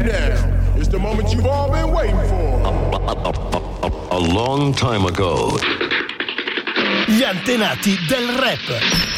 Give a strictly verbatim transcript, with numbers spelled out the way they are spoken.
And now, it's the moment you've all been waiting for. A long time ago. Gli antenati del rap.